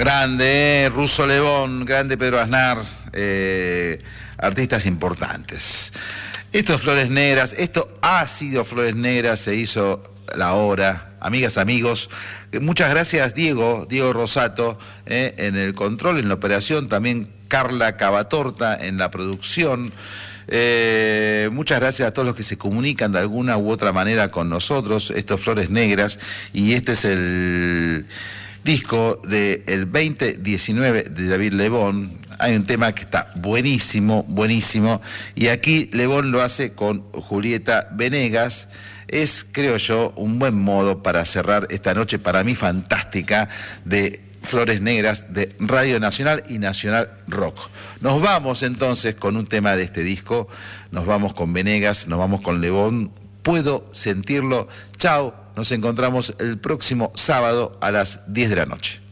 Grande, Russo Lebón, grande Pedro Aznar, artistas importantes. Esto es Flores Negras, esto ha sido Flores Negras, se hizo la hora. Amigas, amigos, muchas gracias Diego Rosato en el control, en la operación, también Carla Cavatorta en la producción. Muchas gracias a todos los que se comunican de alguna u otra manera con nosotros. Esto es Flores Negras y este es el disco del 2019 de David Lebón. Hay un tema que está buenísimo, buenísimo, y aquí Lebón lo hace con Julieta Venegas. Es, creo yo, un buen modo para cerrar esta noche, para mí fantástica, de Flores Negras de Radio Nacional y Nacional Rock. Nos vamos entonces con un tema de este disco, nos vamos con Venegas, nos vamos con Lebón. Puedo sentirlo. Chao, nos encontramos el próximo sábado a las 10 de la noche.